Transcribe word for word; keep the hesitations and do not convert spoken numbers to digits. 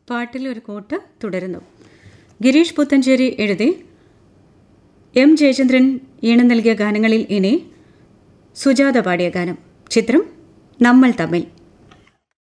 പാട്ടിലൊരു coat തുടരുന്നു. ഗിരീഷ് പുത്തഞ്ചേരി എഴുതി M Jayachandran ഈണം നൽകിയ ഗാനങ്ങളിൽ ഇനി സുജാത പാടിയ ഗാനം. ചിത്രം നമ്മൾ തമ്മിൽ.